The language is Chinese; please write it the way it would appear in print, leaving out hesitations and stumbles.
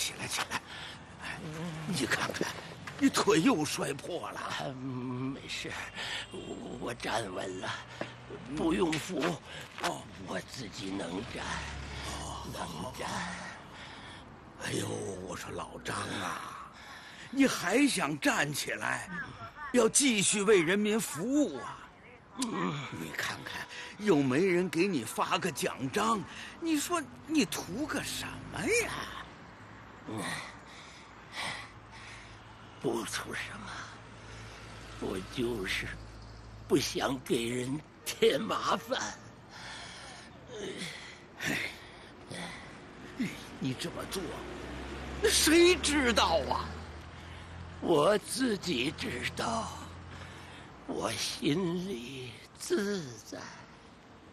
起来，起来！你看看，你腿又摔破了。 没事，我站稳了，不用扶。我自己能站，能站。 哎呦，我说老张啊，你还想站起来，要继续为人民服务啊？你看看，又没人给你发个奖章，你说你图个什么呀？ 不图什么，我就是不想给人添麻烦。 你这么做，谁知道啊？ 我自己知道，我心里自在。